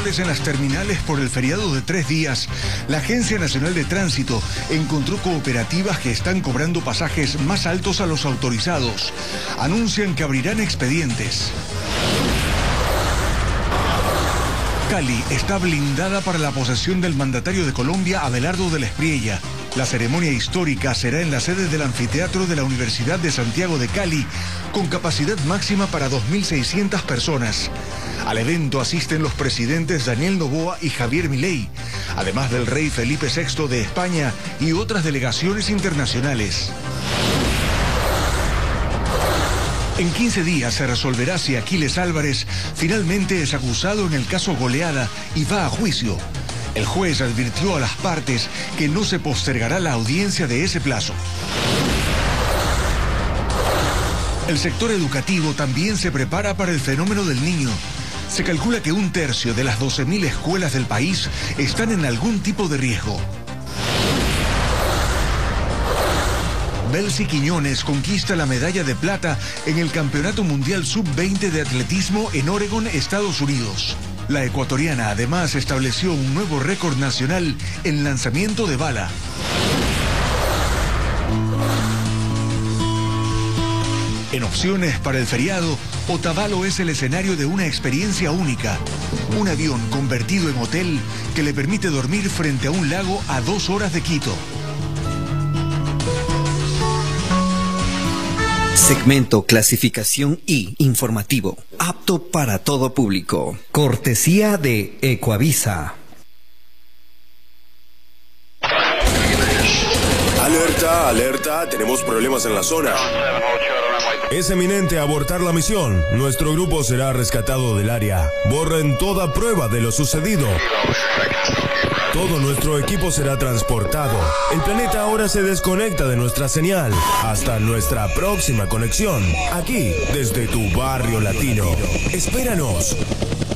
controles en las terminales por el feriado de 3 días, la Agencia Nacional de Tránsito encontró cooperativas que están cobrando pasajes más altos a los autorizados. Anuncian que abrirán expedientes. Cali está blindada para la posesión del mandatario de Colombia, Abelardo de la Espriella. La ceremonia histórica será en la sede del anfiteatro de la Universidad de Santiago de Cali, con capacidad máxima para 2.600 personas. Al evento asisten los presidentes Daniel Noboa y Javier Milei, además del rey Felipe VI de España y otras delegaciones internacionales. En 15 días se resolverá si Aquiles Álvarez finalmente es acusado en el caso Goleada y va a juicio. El juez advirtió a las partes que no se postergará la audiencia de ese plazo. El sector educativo también se prepara para el fenómeno del Niño. Se calcula que 1/3 de las 12.000 escuelas del país están en algún tipo de riesgo. Belsi Quiñones conquista la medalla de plata en el Campeonato Mundial Sub-20 de Atletismo en Oregon, Estados Unidos. La ecuatoriana además estableció un nuevo récord nacional en lanzamiento de bala. En opciones para el feriado, Otavalo es el escenario de una experiencia única. Un avión convertido en hotel que le permite dormir frente a un lago a 2 horas de Quito. Segmento Clasificación I, informativo, apto para todo público. Cortesía de Ecoavisa. Alerta, alerta, tenemos problemas en la zona. Es eminente abortar la misión. Nuestro grupo será rescatado del área. Borren toda prueba de lo sucedido. Todo nuestro equipo será transportado. El planeta ahora se desconecta de nuestra señal. Hasta nuestra próxima conexión. Aquí, desde tu barrio latino. Espéranos.